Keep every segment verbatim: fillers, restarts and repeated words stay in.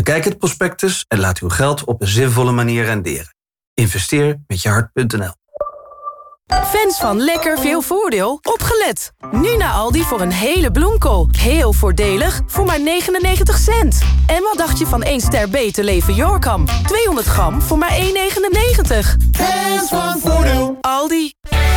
Bekijk het prospectus en laat uw geld op een zinvolle manier renderen. Investeer met je hart punt n l. Fans van lekker veel voordeel, opgelet! Nu naar Aldi voor een hele bloemkool. Heel voordelig, voor maar negenennegentig cent. En wat dacht je van één ster beter leven Yorkam? tweehonderd gram voor maar één negenennegentig. Fans van voordeel. Aldi.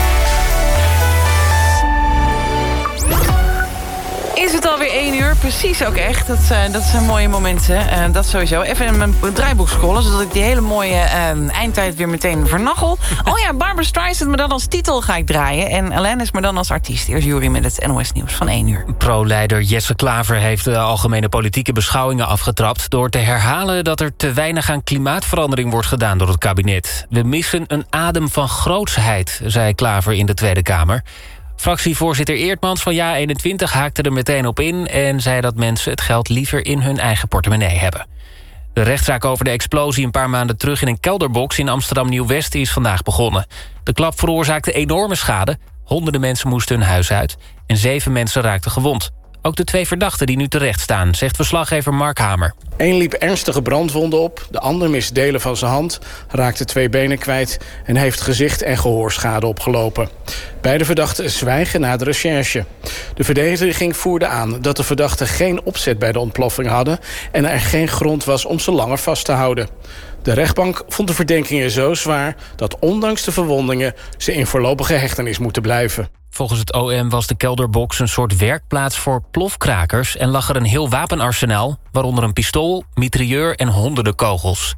Is het alweer één uur? Precies ook echt. Dat, uh, dat zijn mooie momenten. Uh, dat sowieso. Even in mijn draaiboek scrollen, zodat ik die hele mooie uh, eindtijd weer meteen vernachel. Oh ja, Barbra Streisand, maar dan als titel ga ik draaien. En Alanis, maar dan als artiest. Eerst Jury met het N O S-nieuws van één uur. Pro-leider Jesse Klaver heeft de algemene politieke beschouwingen afgetrapt door te herhalen dat er te weinig aan klimaatverandering wordt gedaan door het kabinet. We missen een adem van grootsheid, zei Klaver in de Tweede Kamer. Fractievoorzitter Eertmans van Ja eenentwintig haakte er meteen op in en zei dat mensen het geld liever in hun eigen portemonnee hebben. De rechtszaak over de explosie een paar maanden terug in een kelderbox in Amsterdam Nieuw-West is vandaag begonnen. De klap veroorzaakte enorme schade, honderden mensen moesten hun huis uit en zeven mensen raakten gewond. Ook de twee verdachten die nu terecht staan, zegt verslaggever Mark Hamer. Eén liep ernstige brandwonden op, de ander mist delen van zijn hand, raakte twee benen kwijt en heeft gezicht- en gehoorschade opgelopen. Beide verdachten zwijgen na de recherche. De verdediging voerde aan dat de verdachten geen opzet bij de ontploffing hadden en er geen grond was om ze langer vast te houden. De rechtbank vond de verdenkingen zo zwaar dat ondanks de verwondingen ze in voorlopige hechtenis moeten blijven. Volgens het O M was de kelderbox een soort werkplaats voor plofkrakers en lag er een heel wapenarsenaal, waaronder een pistool, mitrailleur en honderden kogels.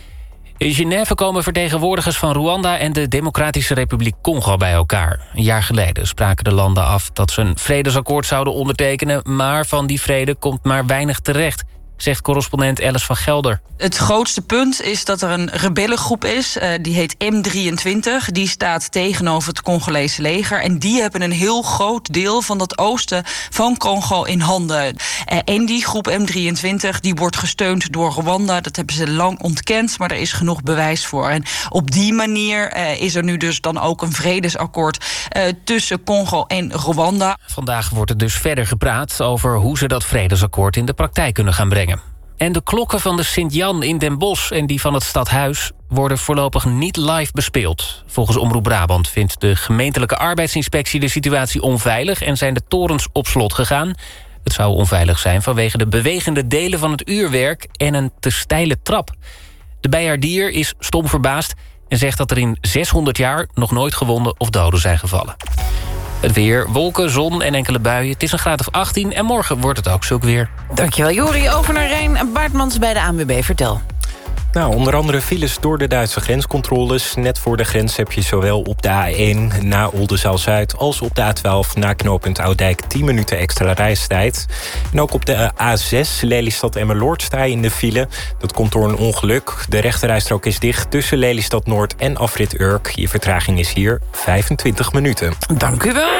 In Genève komen vertegenwoordigers van Rwanda en de Democratische Republiek Congo bij elkaar. Een jaar geleden spraken de landen af dat ze een vredesakkoord zouden ondertekenen, maar van die vrede komt maar weinig terecht, zegt correspondent Alice van Gelder. Het grootste punt is dat er een rebellengroep is, uh, die heet M drieëntwintig. Die staat tegenover het Congolese leger. En die hebben een heel groot deel van dat oosten van Congo in handen. Uh, en die groep M drieëntwintig die wordt gesteund door Rwanda. Dat hebben ze lang ontkend, maar er is genoeg bewijs voor. En op die manier uh, is er nu dus dan ook een vredesakkoord uh, tussen Congo en Rwanda. Vandaag wordt er dus verder gepraat over hoe ze dat vredesakkoord in de praktijk kunnen gaan brengen. En de klokken van de Sint-Jan in Den Bosch en die van het Stadhuis worden voorlopig niet live bespeeld. Volgens Omroep Brabant vindt de gemeentelijke arbeidsinspectie de situatie onveilig en zijn de torens op slot gegaan. Het zou onveilig zijn vanwege de bewegende delen van het uurwerk en een te steile trap. De bijaardier is stom verbaasd en zegt dat er in zeshonderd jaar nog nooit gewonden of doden zijn gevallen. Het weer, wolken, zon en enkele buien. Het is een graad of achttien en morgen wordt het ook zulk weer. Dankjewel, Jori. Over naar Rijn Baartmans bij de A N W B. Vertel. Nou, onder andere files door de Duitse grenscontroles. Net voor de grens heb je zowel op de A één na Oldenzaal-Zuid... als op de A twaalf na knooppunt Oudijk tien minuten extra reistijd. En ook op de A zes Lelystad-Emmeloord sta je in de file. Dat komt door een ongeluk. De rechterrijstrook is dicht tussen Lelystad-Noord en afrit Urk. Je vertraging is hier vijfentwintig minuten. Dank u wel.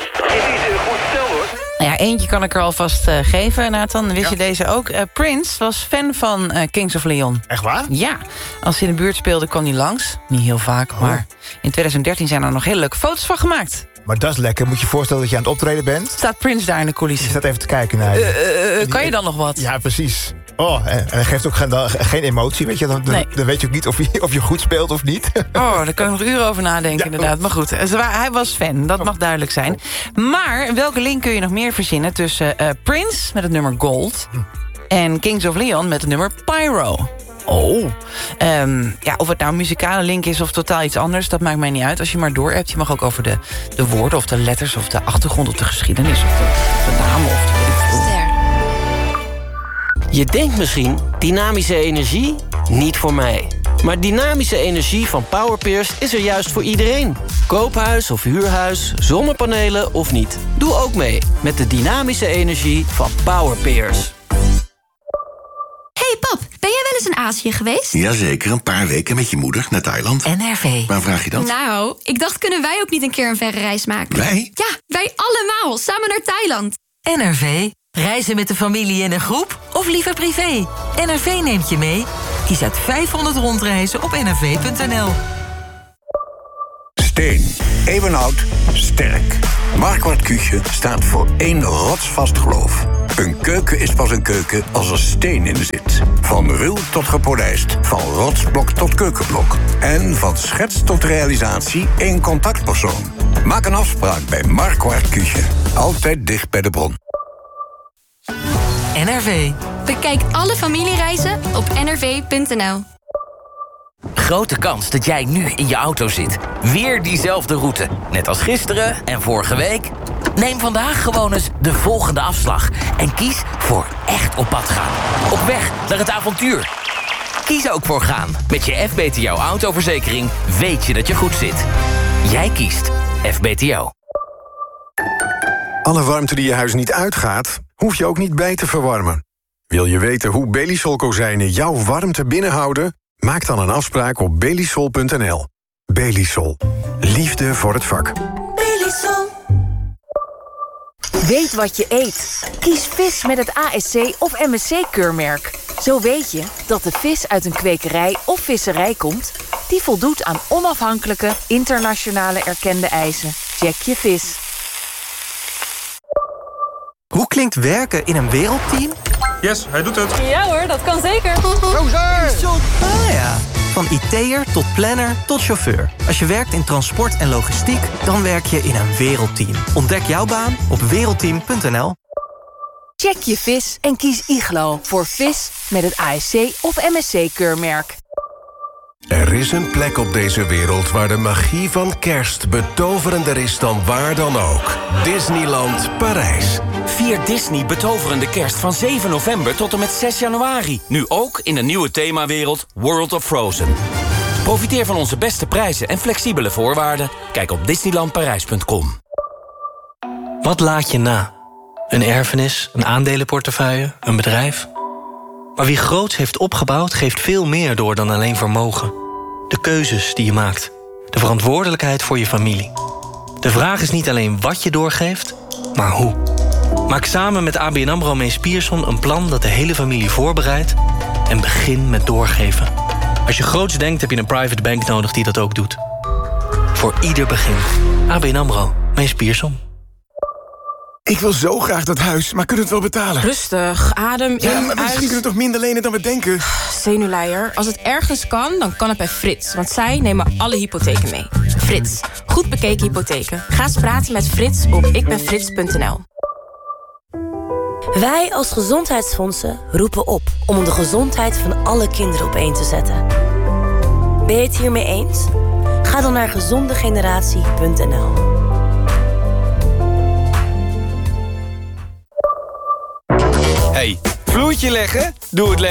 Nou ja, eentje kan ik er alvast uh, geven, Nathan. Wist ja. je deze ook? Uh, Prince was fan van uh, Kings of Leon. Echt waar? Ja. Als hij in de buurt speelde, kwam hij langs. Niet heel vaak, oh. maar in twintig dertien zijn er nog hele leuke foto's van gemaakt. Maar dat is lekker. Moet je je voorstellen dat je aan het optreden bent. Staat Prince daar in de coulissen? Je staat even te kijken naar je. Uh, uh, kan je dan nog wat? Ja, precies. Oh, en hij geeft ook geen, geen emotie, weet je. Dan, nee. dan weet je ook niet of je, of je goed speelt of niet. Oh, daar kan ik nog uren over nadenken, ja, inderdaad. Maar goed, hij was fan, dat mag duidelijk zijn. Maar welke link kun je nog meer verzinnen tussen uh, Prince met het nummer Gold... en Kings of Leon met het nummer Pyro? Oh. Um, ja, of het nou een muzikale link is of totaal iets anders, dat maakt mij niet uit. Als je maar door hebt, je mag ook over de, de woorden of de letters... of de achtergrond of de geschiedenis of de, de naam of de... Je denkt misschien, dynamische energie? Niet voor mij. Maar dynamische energie van Powerpeers is er juist voor iedereen. Koophuis of huurhuis, zonnepanelen of niet. Doe ook mee met de dynamische energie van Powerpeers. Hey pap, ben jij wel eens in Azië geweest? Jazeker, een paar weken met je moeder naar Thailand. N R V. Waar vraag je dat? Nou, ik dacht, kunnen wij ook niet een keer een verre reis maken? Wij? Ja, wij allemaal, samen naar Thailand. N R V. Reizen met de familie in een groep of liever privé? N R V neemt je mee. Kies uit vijfhonderd rondreizen op n r v punt n l. Steen, eeuwenoud, sterk. Marquardt Kuche staat voor één rotsvast geloof. Een keuken is pas een keuken als er steen in zit. Van ruw tot gepolijst, van rotsblok tot keukenblok. En van schets tot realisatie één contactpersoon. Maak een afspraak bij Marquardt Küche. Altijd dicht bij de bron. N R V. Bekijk alle familiereizen op n r v punt n l. Grote kans dat jij nu in je auto zit. Weer diezelfde route. Net als gisteren en vorige week. Neem vandaag gewoon eens de volgende afslag. En kies voor echt op pad gaan. Op weg naar het avontuur. Kies ook voor gaan. Met je F B T O autoverzekering weet je dat je goed zit. Jij kiest F B T O. Alle warmte die je huis niet uitgaat, hoef je ook niet bij te verwarmen. Wil je weten hoe Belisol kozijnen jouw warmte binnenhouden? Maak dan een afspraak op belisol punt n l. Belisol. Liefde voor het vak. Belisol. Weet wat je eet. Kies vis met het A S C of M S C-keurmerk. Zo weet je dat de vis uit een kwekerij of visserij komt die voldoet aan onafhankelijke, internationale erkende eisen. Check je vis. Hoe klinkt werken in een wereldteam? Yes, hij doet het. Ja hoor, dat kan zeker. Ah ja, van I T'er tot planner tot chauffeur. Als je werkt in transport en logistiek, dan werk je in een wereldteam. Ontdek jouw baan op wereldteam punt n l. Check je vis en kies Iglo voor vis met het A S C of M S C-keurmerk. Er is een plek op deze wereld waar de magie van kerst betoverender is dan waar dan ook. Disneyland Parijs. Vier Disney betoverende kerst van zeven november tot en met zes januari. Nu ook in de nieuwe themawereld World of Frozen. Profiteer van onze beste prijzen en flexibele voorwaarden. Kijk op disneyland parijs punt com. Wat laat je na? Een erfenis, een aandelenportefeuille, een bedrijf? Maar wie groots heeft opgebouwd, geeft veel meer door dan alleen vermogen. De keuzes die je maakt. De verantwoordelijkheid voor je familie. De vraag is niet alleen wat je doorgeeft, maar hoe. Maak samen met A B N AMRO Mees Pierson een plan dat de hele familie voorbereidt. En begin met doorgeven. Als je groots denkt, heb je een private bank nodig die dat ook doet. Voor ieder begin. A B N AMRO Mees Pierson. Ik wil zo graag dat huis, maar kunnen we het wel betalen? Rustig, adem in, ja, maar misschien kunnen we toch minder lenen dan we denken? Zenuwleier, als het ergens kan, dan kan het bij Frits. Want zij nemen alle hypotheken mee. Frits, goed bekeken hypotheken. Ga eens praten met Frits op ikbenfrits punt n l. Wij als gezondheidsfondsen roepen op om de gezondheid van alle kinderen op één te zetten. Ben je het hiermee eens? Ga dan naar gezondegeneratie punt n l. Hey, vloertje leggen? Doe het lekker.